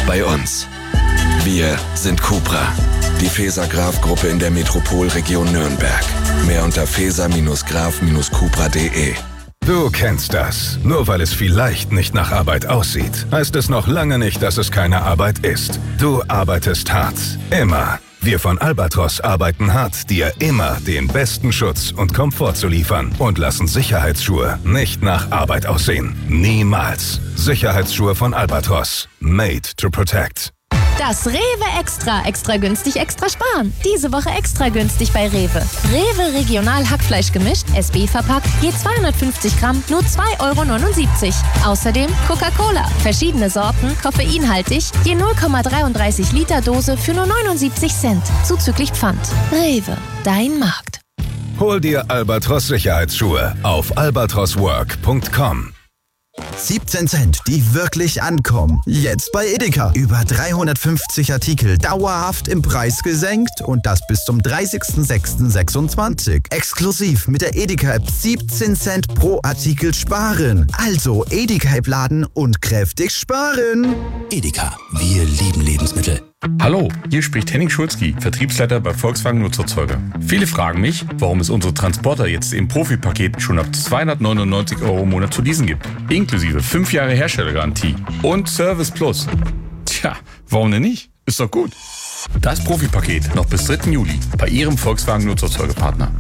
bei uns. Wir sind Cupra, die Faeser-Graf-Gruppe in der Metropolregion Nürnberg. Mehr unter faeser-graf-cupra.de. Du kennst das. Nur weil es vielleicht nicht nach Arbeit aussieht, heißt es noch lange nicht, dass es keine Arbeit ist. Du arbeitest hart. Immer. Wir von Albatros arbeiten hart, dir immer den besten Schutz und Komfort zu liefern und lassen Sicherheitsschuhe nicht nach Arbeit aussehen. Niemals. Sicherheitsschuhe von Albatros. Made to protect. Das Rewe Extra. Extra günstig, extra sparen. Diese Woche extra günstig bei Rewe. Rewe Regional Hackfleisch gemischt, SB verpackt, je 250 Gramm, nur 2,79 €. Außerdem Coca-Cola. Verschiedene Sorten, koffeinhaltig, je 0,33 Liter Dose für nur 79 Cent. Zuzüglich Pfand. Rewe, dein Markt. Hol dir Albatros Sicherheitsschuhe auf albatroswork.com. 17 Cent, die wirklich ankommen. Jetzt bei Edeka. Über 350 Artikel dauerhaft im Preis gesenkt und das bis zum 30.06.26. Exklusiv mit der Edeka-App 17 Cent pro Artikel sparen. Also Edeka-App laden und kräftig sparen. Edeka, wir lieben Lebensmittel. Hallo, hier spricht Henning Schulzki, Vertriebsleiter bei Volkswagen Nutzerzeuger. Viele fragen mich, warum es unsere Transporter jetzt im Profi-Paket schon ab 299 € im Monat zu leasen gibt. Inklusive 5 Jahre Herstellergarantie und Service Plus. Tja, warum denn nicht? Ist doch gut. Das Profi-Paket noch bis 3. Juli bei Ihrem Volkswagen Nutzerzeugerpartner.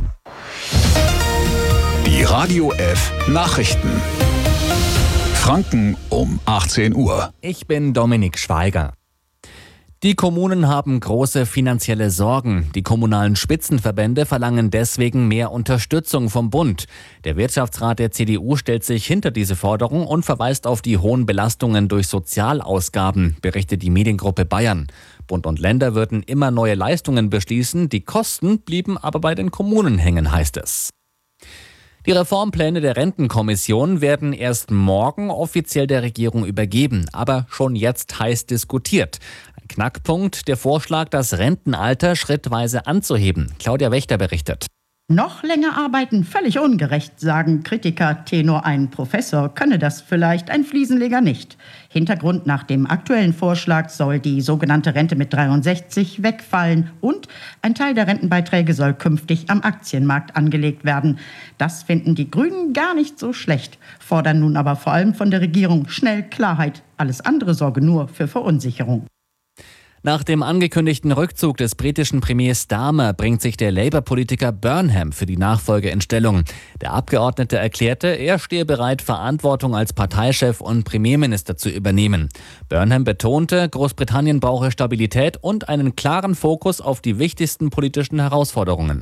Die Radio F Nachrichten. Franken um 18 Uhr. Ich bin Dominik Schweiger. Die Kommunen haben große finanzielle Sorgen. Die kommunalen Spitzenverbände verlangen deswegen mehr Unterstützung vom Bund. Der Wirtschaftsrat der CDU stellt sich hinter diese Forderung und verweist auf die hohen Belastungen durch Sozialausgaben, berichtet die Mediengruppe Bayern. Bund und Länder würden immer neue Leistungen beschließen, die Kosten blieben aber bei den Kommunen hängen, heißt es. Die Reformpläne der Rentenkommission werden erst morgen offiziell der Regierung übergeben, aber schon jetzt heiß diskutiert. Ein Knackpunkt, der Vorschlag, das Rentenalter schrittweise anzuheben. Claudia Wächter berichtet. Noch länger arbeiten, völlig ungerecht, sagen Kritiker. Tenor ein Professor könne das vielleicht, ein Fliesenleger nicht. Hintergrund: nach dem aktuellen Vorschlag soll die sogenannte Rente mit 63 wegfallen und ein Teil der Rentenbeiträge soll künftig am Aktienmarkt angelegt werden. Das finden die Grünen gar nicht so schlecht, fordern nun aber vor allem von der Regierung schnell Klarheit. Alles andere sorge nur für Verunsicherung. Nach dem angekündigten Rückzug des britischen Premiers Starmer bringt sich der Labour-Politiker Burnham für die Nachfolge in Stellung. Der Abgeordnete erklärte, er stehe bereit, Verantwortung als Parteichef und Premierminister zu übernehmen. Burnham betonte, Großbritannien brauche Stabilität und einen klaren Fokus auf die wichtigsten politischen Herausforderungen.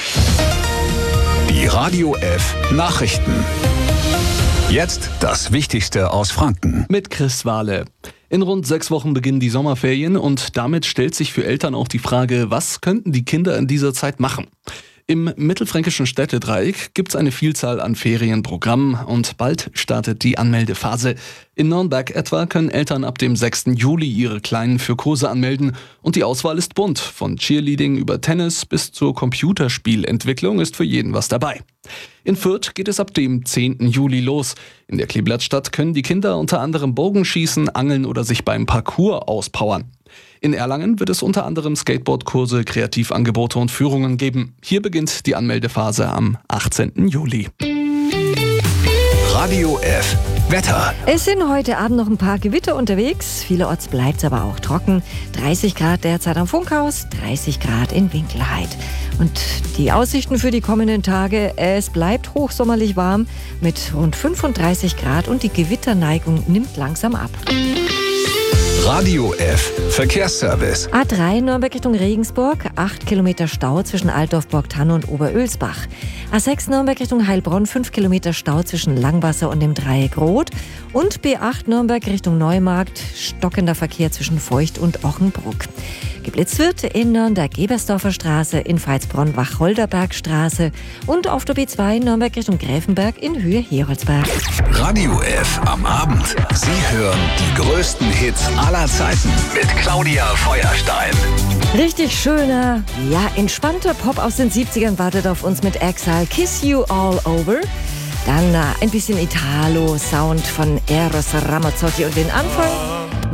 Die Radio F Nachrichten. Jetzt das Wichtigste aus Franken. Mit Chris Wahle. In rund 6 Wochen beginnen die Sommerferien und damit stellt sich für Eltern auch die Frage, was könnten die Kinder in dieser Zeit machen? Im mittelfränkischen Städtedreieck gibt es eine Vielzahl an Ferienprogrammen und bald startet die Anmeldephase. In Nürnberg etwa können Eltern ab dem 6. Juli ihre Kleinen für Kurse anmelden und die Auswahl ist bunt. Von Cheerleading über Tennis bis zur Computerspielentwicklung ist für jeden was dabei. In Fürth geht es ab dem 10. Juli los. In der Kleeblattstadt können die Kinder unter anderem Bogenschießen, angeln oder sich beim Parkour auspowern. In Erlangen wird es unter anderem Skateboardkurse, Kreativangebote und Führungen geben. Hier beginnt die Anmeldephase am 18. Juli. Radio F Wetter. Es sind heute Abend noch ein paar Gewitter unterwegs. Vielerorts bleibt es aber auch trocken. 30 Grad derzeit am Funkhaus, 30 Grad in Winkelheit. Und die Aussichten für die kommenden Tage: es bleibt hochsommerlich warm mit rund 35 Grad und die Gewitterneigung nimmt langsam ab. Radio F Verkehrsservice. A3 Nürnberg Richtung Regensburg, 8 Kilometer Stau zwischen Altdorf-Borgtanne und Oberölsbach. A6 Nürnberg Richtung Heilbronn, 5 Kilometer Stau zwischen Langwasser und dem Dreieck Rot. Und B8 Nürnberg Richtung Neumarkt, stockender Verkehr zwischen Feucht und Ochenbruck. Geblitzt wird in Nürnberg Gebersdorfer Straße, in Veitsbronn Wacholderbergstraße und auf der B2 Nürnberg Richtung Gräfenberg in Höhe Heroldsberg. Radio F am Abend. Sie hören die größten Hits aller Zeiten mit Claudia Feuerstein. Richtig schöner, ja, entspannter Pop aus den 70ern wartet auf uns mit Exile, Kiss You All Over. Dann ein bisschen Italo-Sound von Eros Ramazzotti und den Anfang